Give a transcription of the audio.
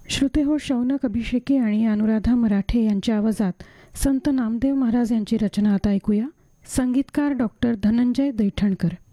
श्रोतेहो, शौनक अभिषेकी आणि अनुराधा मराठे यांच्या आवाजात संत नामदेव महाराज यांची रचना आता ऐकूया. संगीतकार डॉक्टर धनंजय दैठणकर.